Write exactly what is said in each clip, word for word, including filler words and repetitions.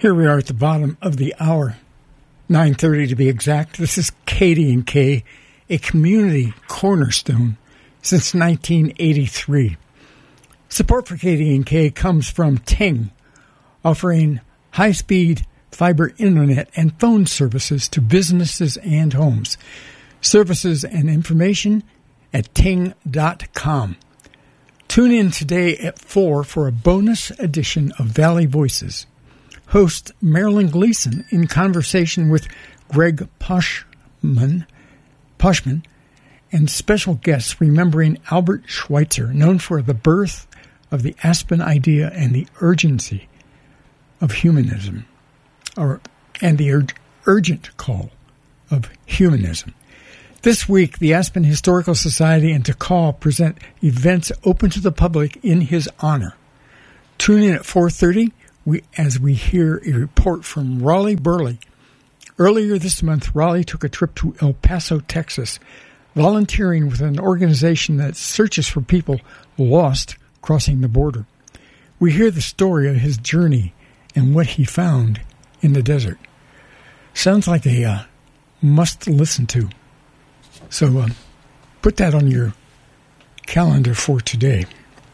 Here we are at the bottom of the hour, nine thirty to be exact. This is K D and K, a community cornerstone since nineteen eighty-three. Support for K D and K comes from Ting, offering high-speed fiber internet and phone services to businesses and homes. Services and information at ting dot com. Tune in today at four for a bonus edition of Valley Voices. Host Marilyn Gleason in conversation with Greg Poshman, Poshman and special guests remembering Albert Schweitzer, known for the birth of the Aspen idea and the urgency of humanism, or and the ur- urgent call of humanism. This week, the Aspen Historical Society and Takal present events open to the public in his honor. Tune in at four thirty we, as we hear a report from Raleigh Burley. Earlier this month, Raleigh took a trip to El Paso, Texas, volunteering with an organization that searches for people lost crossing the border. We hear the story of his journey and what he found in the desert. Sounds like a uh, must listen to. So uh, put that on your calendar for today.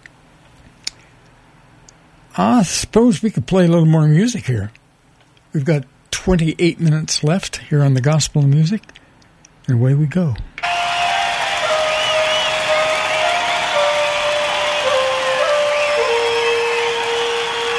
I suppose we could play a little more music here. We've got twenty-eight minutes left here on the Gospel of Music, and away we go.